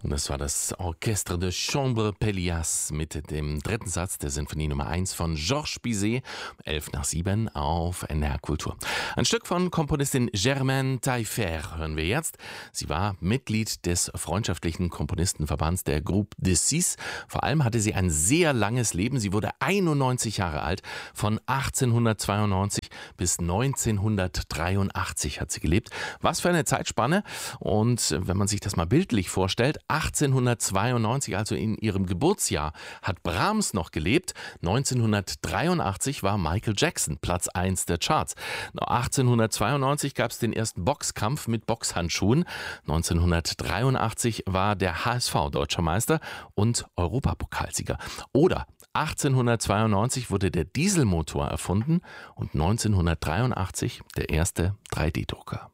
Und das war das Orchestre de Chambre Pellias mit dem dritten Satz der Sinfonie Nummer 1 von Georges Bizet, 11:07 auf NDR Kultur. Ein Stück von Komponistin Germaine Taillefer hören wir jetzt. Sie war Mitglied des freundschaftlichen Komponistenverbands der Groupe de Six. Vor allem hatte sie ein sehr langes Leben. Sie wurde 91 Jahre alt. Von 1892 bis 1983 hat sie gelebt. Was für eine Zeitspanne. Und wenn man sich das mal bildlich vorstellt, 1892, also in ihrem Geburtsjahr, hat Brahms noch gelebt. 1983 war Michael Jackson Platz 1 der Charts. 1892 gab es den ersten Boxkampf mit Boxhandschuhen. 1983 war der HSV Deutscher Meister und Europapokalsieger. Oder 1892 wurde der Dieselmotor erfunden und 1983 der erste 3D-Drucker.